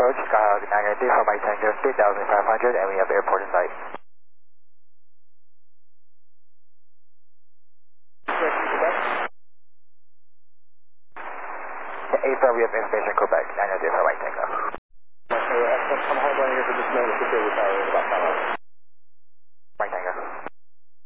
approach, Skyhawk 930 for Mike Tango 3500, and we have airport in sight. ASR, we have information Quebec 930 for Mike Tango. Okay, come hold on here for just a moment, security tower in about 5 hours.